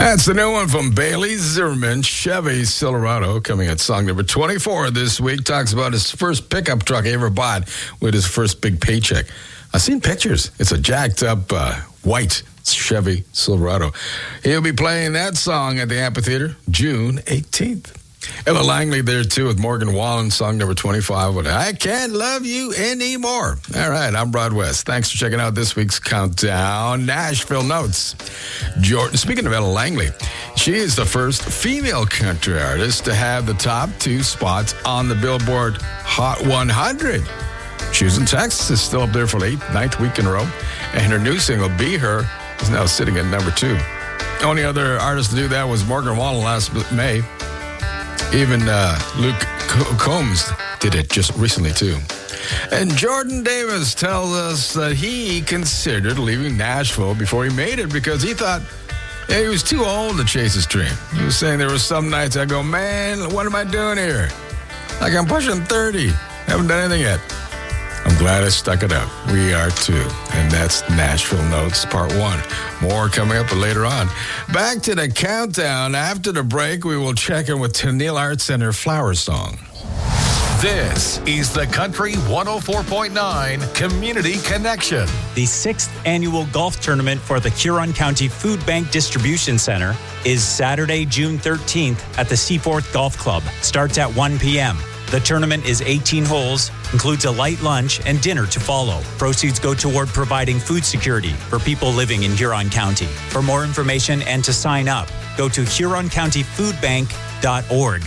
That's the new one from Bailey Zimmerman, Chevy Silverado, coming at song number 24 this week. Talks about his first pickup truck he ever bought with his first big paycheck. I've seen pictures. It's a jacked up white Chevy Silverado. He'll be playing that song at the amphitheater June 18th. Ella Langley there, too, with Morgan Wallen, song number 25, with I Can't Love You Anymore. All right, I'm Rod West. Thanks for checking out this week's Countdown Nashville Notes. Speaking of Ella Langley, she is the first female country artist to have the top 2 spots on the Billboard Hot 100. She was in Texas, is still up there for the 9th week in a row, and her new single, Be Her, is now sitting at number 2. The only other artist to do that was Morgan Wallen last May. Even Luke Combs did it just recently, too. And Jordan Davis tells us that he considered leaving Nashville before he made it because he thought he was too old to chase his dream. He was saying there were some nights I go, man, what am I doing here? Like I'm pushing 30. Haven't done anything yet. I'm glad I stuck it out. We are too. And that's Nashville Notes Part 1. More coming up later on. Back to the countdown. After the break, we will check in with Tenille Arts Center Flower Song. This is the Country 104.9 Community Connection. The 6th annual golf tournament for the Huron County Food Bank Distribution Center is Saturday, June 13th at the Seaforth Golf Club. Starts at 1 p.m. The tournament is 18 holes, includes a light lunch and dinner to follow. Proceeds go toward providing food security for people living in Huron County. For more information and to sign up, go to HuronCountyFoodBank.org.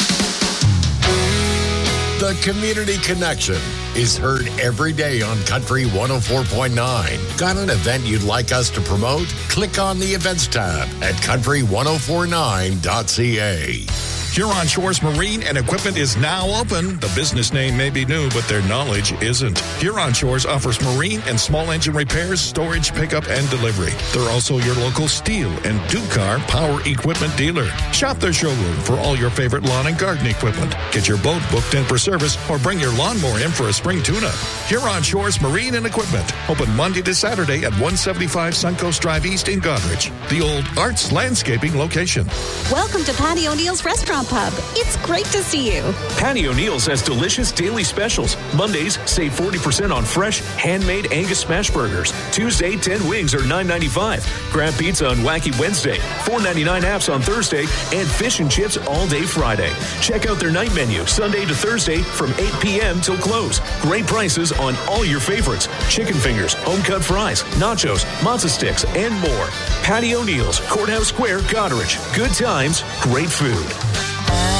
The Community Connection is heard every day on Country 104.9. Got an event you'd like us to promote? Click on the Events tab at country1049.ca. Huron Shores Marine and Equipment is now open. The business name may be new, but their knowledge isn't. Huron Shores offers marine and small engine repairs, storage, pickup, and delivery. They're also your local steel and Ducar power equipment dealer. Shop their showroom for all your favorite lawn and garden equipment. Get your boat booked in for service or bring your lawnmower in for a spring tune-up. Huron Shores Marine and Equipment. Open Monday to Saturday at 175 Suncoast Drive East in Goderich, the old Arts Landscaping location. Welcome to Patty O'Neill's Restaurant Pub. It's great to see you. Patty O'Neill's has delicious daily specials. Mondays, save 40% on fresh, handmade Angus smash burgers. Tuesday, 10 wings are $9.95. Crab pizza on Wacky Wednesday. $4.99 apps on Thursday. And fish and chips all day Friday. Check out their night menu, Sunday to Thursday from 8 p.m. till close. Great prices on all your favorites. Chicken fingers, home-cut fries, nachos, matzo sticks, and more. Patty O'Neill's, Courthouse Square, Goderich. Good times, great food.